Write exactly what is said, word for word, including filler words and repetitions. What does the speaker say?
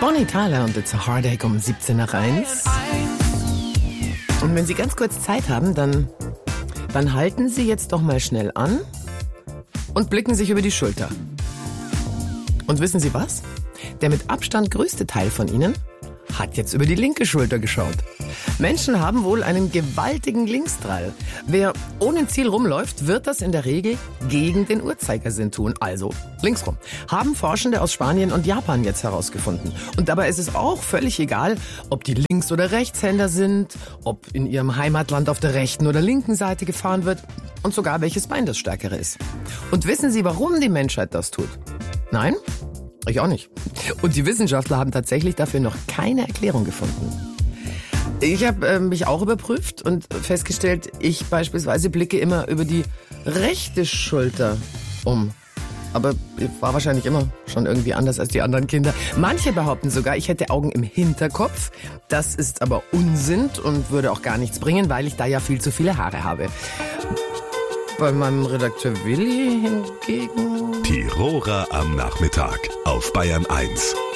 Bonnie Tyler und It's a Heartache um siebzehn nach eins. Und wenn Sie ganz kurz Zeit haben, dann, dann halten Sie jetzt doch mal schnell an und blicken sich über die Schulter. Und wissen Sie was? Der mit Abstand größte Teil von Ihnen hat jetzt über die linke Schulter geschaut. Menschen haben wohl einen gewaltigen Linksdrall. Wer ohne Ziel rumläuft, wird das in der Regel gegen den Uhrzeigersinn tun, also linksrum. Haben Forschende aus Spanien und Japan jetzt herausgefunden. Und dabei ist es auch völlig egal, ob die Links- oder Rechtshänder sind, ob in ihrem Heimatland auf der rechten oder linken Seite gefahren wird und sogar welches Bein das stärkere ist. Und wissen Sie, warum die Menschheit das tut? Nein? Ich auch nicht. Und die Wissenschaftler haben tatsächlich dafür noch keine Erklärung gefunden. Ich habe äh, mich auch überprüft und festgestellt, ich beispielsweise blicke immer über die rechte Schulter um. Aber war wahrscheinlich immer schon irgendwie anders als die anderen Kinder. Manche behaupten sogar, ich hätte Augen im Hinterkopf. Das ist aber Unsinn und würde auch gar nichts bringen, weil ich da ja viel zu viele Haare habe. Bei meinem Redakteur Willi hingegen... Tiroler am Nachmittag auf Bayern eins.